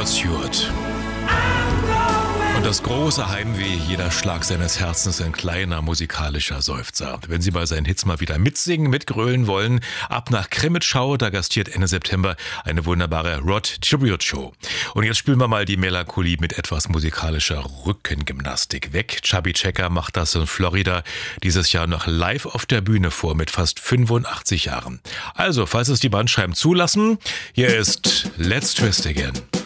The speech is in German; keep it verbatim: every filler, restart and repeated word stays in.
Rod Stewart. Und das große Heimweh, jeder Schlag seines Herzens ein kleiner musikalischer Seufzer. Wenn Sie bei seinen Hits mal wieder mitsingen, mitgrölen wollen, ab nach Krimitschau, da gastiert Ende September eine wunderbare Rod Tribute Show. Und jetzt spielen wir mal die Melancholie mit etwas musikalischer Rückengymnastik weg. Chubby Checker macht das in Florida dieses Jahr noch live auf der Bühne vor mit fast fünfundachtzig Jahren. Also, falls es die Bandscheiben zulassen, hier ist Let's Twist Again.